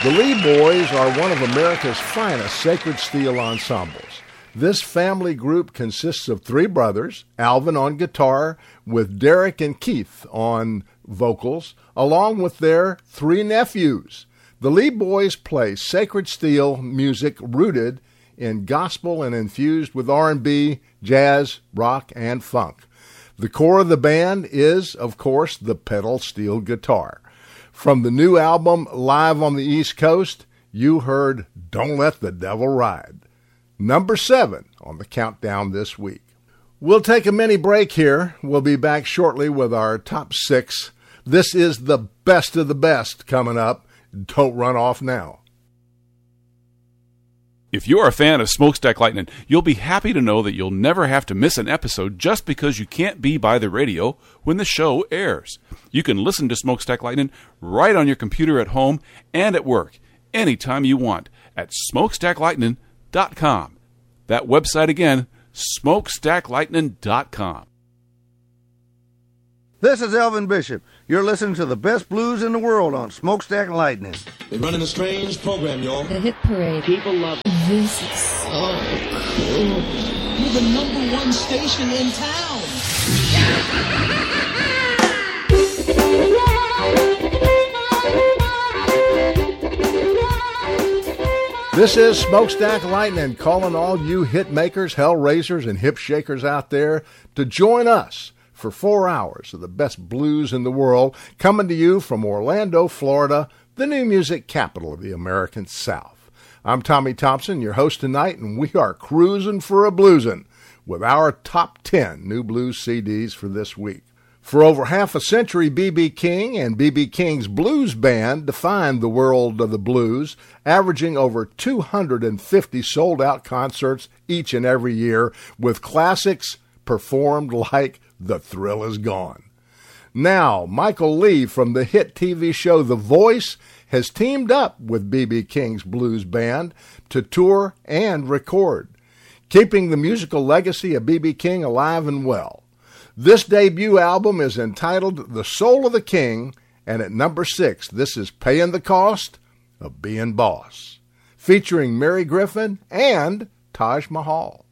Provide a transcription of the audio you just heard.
The Lee Boys are one of America's finest sacred steel ensembles. This family group consists of three brothers, Alvin on guitar, with Derek and Keith on vocals, along with their three nephews. The Lee Boys play sacred steel music rooted in gospel and infused with R&B, jazz, rock, and funk. The core of the band is, of course, the pedal steel guitar. From the new album, Live on the East Coast, you heard Don't Let the Devil Ride. Number 7 on the countdown this week. We'll take a mini break here. We'll be back shortly with our top 6. This is the best of the best coming up. Don't run off now. If you're a fan of Smokestack Lightning, you'll be happy to know that you'll never have to miss an episode just because you can't be by the radio when the show airs. You can listen to Smokestack Lightning right on your computer at home and at work, anytime you want, at smokestacklightning.com. That website again, smokestacklightning.com. This is Elvin Bishop. You're listening to the best blues in the world on Smokestack Lightning. They're running a strange program, y'all. The Hit Parade. People love it. This is so cool. You're the number one station in town. This is Smokestack Lightning, calling all you hit makers, hell raisers, and hip shakers out there to join us for 4 hours of the best blues in the world, coming to you from Orlando, Florida, the new music capital of the American South. I'm Tommy Thompson, your host tonight, and we are cruising for a bluesin' with our top 10 new blues CDs for this week. For over half a century, B.B. King and B.B. King's Blues Band defined the world of the blues, averaging over 250 sold-out concerts each and every year, with classics performed like The Thrill Is Gone. Now, Michael Lee from the hit TV show The Voice has teamed up with B.B. King's Blues Band to tour and record, keeping the musical legacy of B.B. King alive and well. This debut album is entitled The Soul of the King, and at number 6, this is Paying the Cost of Being Boss, featuring Mary Griffin and Taj Mahal.